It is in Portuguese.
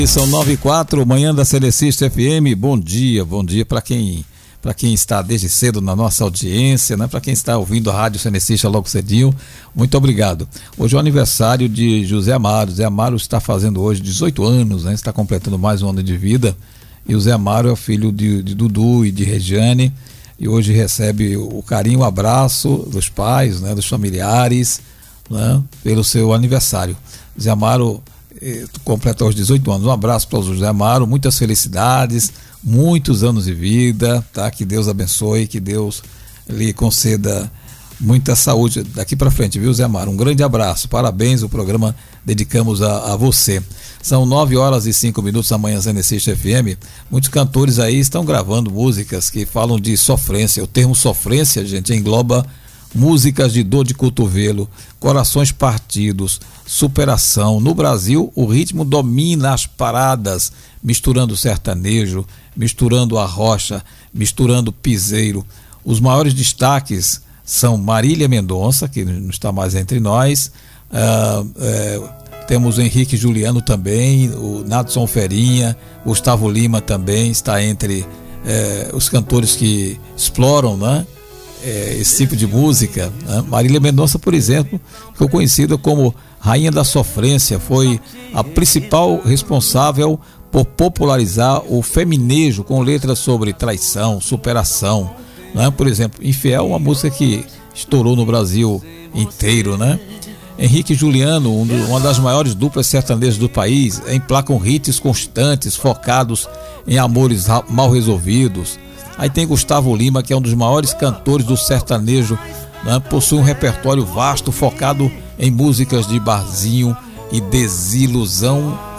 São 9h04, manhã da Celecista FM. Bom dia para quem está desde cedo na nossa audiência, né? Para quem está ouvindo a Rádio Celecista logo cedinho, muito obrigado. Hoje é o aniversário de José Amaro. Zé Amaro está fazendo hoje 18 anos, né? Está completando mais um ano de vida. E o Zé Amaro é o filho de Dudu e de Regiane, e hoje recebe o carinho, o abraço dos pais, né? Dos familiares, né? Pelo seu aniversário. Zé Amaro completa os 18 anos. Um abraço para o José Amaro, muitas felicidades, muitos anos de vida, tá? Que Deus abençoe, que Deus lhe conceda muita saúde daqui para frente, viu, Zé Amaro? Um grande abraço, parabéns, o programa dedicamos a você. São 9h05 amanhã Celecista FM. Muitos cantores aí estão gravando músicas que falam de sofrência. O termo sofrência, gente, engloba músicas de dor de cotovelo, corações partidos, superação. No Brasil, o ritmo domina as paradas, misturando sertanejo, misturando a rocha, misturando piseiro. Os maiores destaques são Marília Mendonça, que não está mais entre nós, temos o Henrique Juliano também, o Nadson Ferinha, Gustavo Lima também está entre os cantores que exploram, né? Esse tipo de música, né? Marília Mendonça, por exemplo, ficou conhecida como Rainha da Sofrência, foi a principal responsável por popularizar o feminejo com letras sobre traição, superação, né? Por exemplo, Infiel, uma música que estourou no Brasil inteiro, né? Henrique e Juliano, uma das maiores duplas sertanejas do país, emplacam hits constantes, focados em amores mal resolvidos. Aí tem Gustavo Lima, que é um dos maiores cantores do sertanejo, né? Possui um repertório vasto, focado em músicas de barzinho e desilusão